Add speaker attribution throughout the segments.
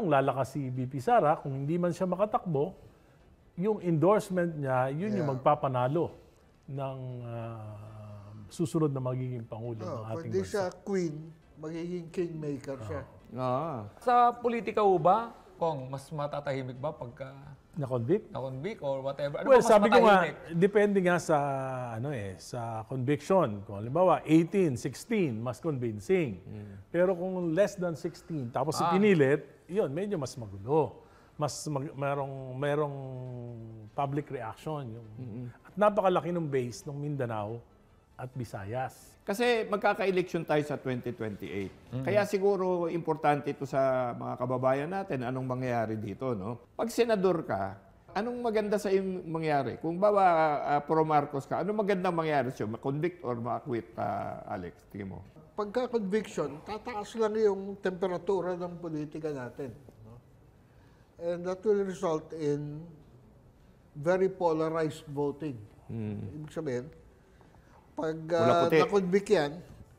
Speaker 1: lalong lalakas si VP Sara. Kung hindi man siya makatakbo, yung endorsement niya, yun yung magpapanalo ng susunod na magiging Pangulo ng ating
Speaker 2: Pwede
Speaker 1: bansa.
Speaker 2: siya queen, magiging kingmaker siya.
Speaker 3: Sa politika ho ba, Kong, mas matatahimik ba pagka
Speaker 1: Na-convict?
Speaker 3: na-convict or whatever? Ano
Speaker 1: Well,
Speaker 3: ba mas
Speaker 1: sabi ko nga,
Speaker 3: matahimik?
Speaker 1: depende nga sa sa conviction. Kung halimbawa 18, 16, mas convincing. Pero kung less than 16 tapos ipinilit, 'yun medyo mas magulo. Merong public reaction yung at napakalaki ng base ng Mindanao at Visayas.
Speaker 4: Kasi magkaka-election tayo sa 2028. Kaya siguro importante ito sa mga kababayan natin anong mangyayari dito, no? Pag senador ka, anong maganda sa iyong mangyari? Kung pro Marcos ka, anong magandang mangyari sa'yo? Ma-convict or ma-acquit, Alex? Tingin mo.
Speaker 2: Pagka-conviction, tataas lang yung temperatura ng politika natin. No? And that will result in very polarized voting. Ibig sabihin, pag na-convict yan,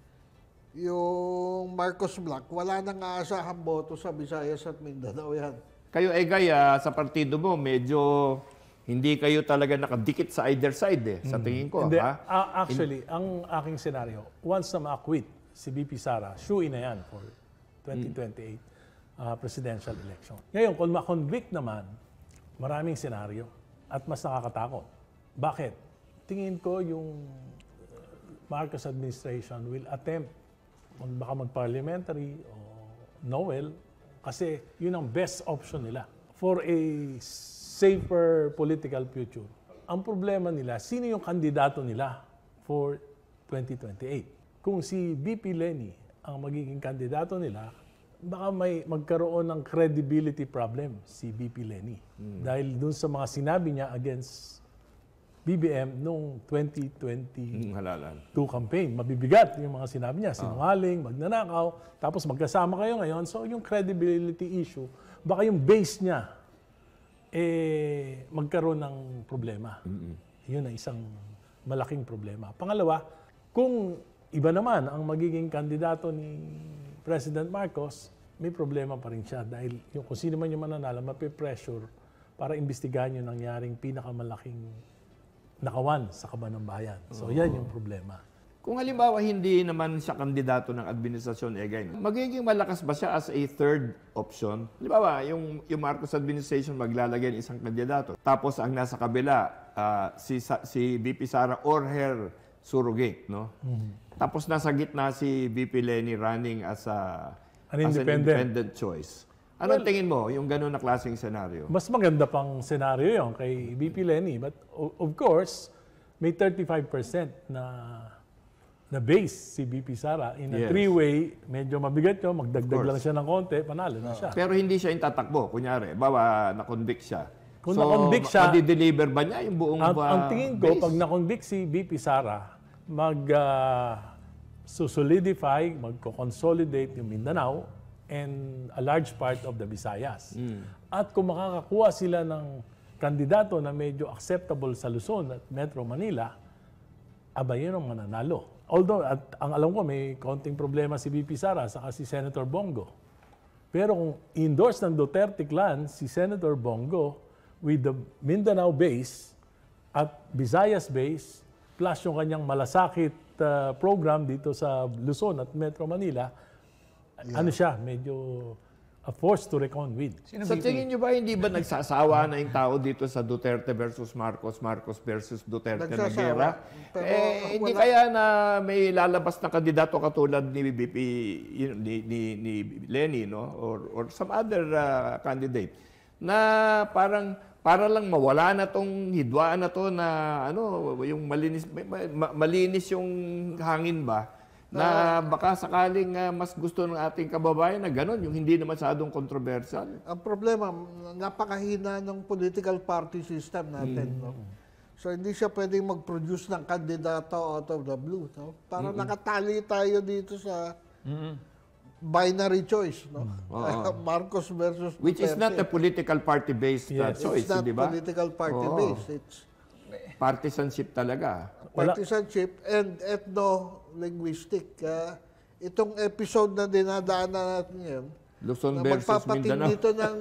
Speaker 2: yung Marcos Black, wala nang aasahang boto sa Visayas at Mindanao yan.
Speaker 4: Kayo, Egay, sa partido mo, medyo hindi kayo talaga nakadikit sa either side, sa tingin ko.
Speaker 1: Hindi,
Speaker 4: Ha?
Speaker 1: actually, ang aking scenario, once na ma-acquit si VP Sara, sure na yan for 2028 presidential election. Ngayon, kung ma-convict naman, maraming senaryo at mas nakakatakot. Bakit? Tingin ko yung Marcos administration will attempt baka mag-parliamentary o Noel kasi yun ang best option nila for a safer political future. Ang problema nila, sino yung kandidato nila for 2028? Kung si VP Leni ang magiging kandidato nila, baka may magkaroon ng credibility problem si VP Leni. Dahil dun sa mga sinabi niya against BBM noong 2022 campaign. Mabibigat yung mga sinabi niya. Sinungaling, magnanakaw, tapos magkasama kayo ngayon. So yung credibility issue, baka yung base niya, magkaroon ng problema. Yun ang isang malaking problema. Pangalawa, kung iba naman ang magiging kandidato ni President Marcos, may problema pa rin siya. Dahil yung kung sino man yung mananalo, mapipressure para imbestigahan yung nangyaring pinakamalaking nakawan sa kaban ng bayan. So, yan yung problema.
Speaker 4: Kung halimbawa hindi naman siya kandidato ng administrasyon, Egay, magiging malakas ba siya as a third option? Halimbawa, yung Marcos administration maglalagay ng isang kandidato. Tapos ang nasa kabila, si VP Sara or her surrogate, no? Tapos nasa gitna si VP Leni running as an independent choice. Anong tingin mo, yung gano'n na klaseng senaryo?
Speaker 1: Mas maganda pang senaryo yun kay VP Leni. But of course, may 35% na base si VP Sara. In a three-way, medyo mabigat yun. Magdagdag lang siya ng konti, panalo na siya.
Speaker 4: Pero hindi siya yung tatakbo. Kunyari, bawa na-convict siya.
Speaker 1: Kung na-convict siya,
Speaker 4: madi-deliver ba niya yung buong
Speaker 1: ang tingin ko,
Speaker 4: base?
Speaker 1: pag na-convict si VP Sara, solidify, magko-consolidate yung Mindanao, and a large part of the Visayas. At kung makakakuha sila ng kandidato na medyo acceptable sa Luzon at Metro Manila, aba yun ang mananalo. Although, at ang alam ko, may konting problema si VP Sara saka si Senator Bongo. Pero kung endorse ng Duterte clan si Senator Bongo with the Mindanao base at Visayas base, plus yung kanyang malasakit program dito sa Luzon at Metro Manila, ano siya, medyo a force to reckon with.
Speaker 4: Sa tingin nyo ba, hindi ba nagsasawa na yung tao dito sa Duterte versus Marcos, Marcos versus Duterte na gera? Hindi kaya na may lalabas na kandidato katulad ni BP, ni Leni, no? Or some other candidate na parang para lang mawala na tong hidwaan na to na yung malinis yung hangin ba? Na baka sakaling mas gusto ng ating kababayan na gano'n, yung hindi naman masyadong controversial.
Speaker 2: Ang problema, napakahina ng political party system natin. No? So, hindi siya pwedeng mag-produce ng kandidato out of the blue. No? Para nakatali tayo dito sa binary choice. No? Marcos versus
Speaker 4: Which is not a political party-based choice,
Speaker 2: It's not
Speaker 4: di ba?
Speaker 2: political party-based. It's
Speaker 4: partisanship talaga.
Speaker 2: partisanship and ethno-linguistic. Itong episode na dinadaanan natin ngayon,
Speaker 4: Luzon
Speaker 2: na
Speaker 4: versus
Speaker 2: magpapating
Speaker 4: Mindanao.
Speaker 2: dito ng